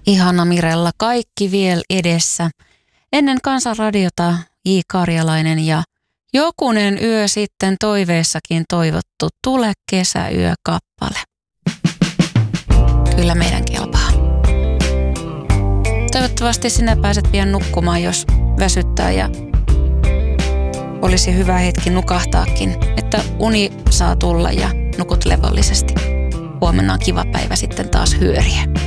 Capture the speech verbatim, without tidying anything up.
Ihana Mirella, kaikki vielä edessä. Ennen Kansanradiota J. Karjalainen ja jokunen yö sitten toiveissakin toivottu Tule kesäyö kappale. Kyllä meidän kelpaa. Toivottavasti sinä pääset pian nukkumaan, jos väsyttää ja olisi hyvä hetki nukahtaakin, että uni saa tulla ja nukut levollisesti. Huomenna on kiva päivä sitten taas hyöriä.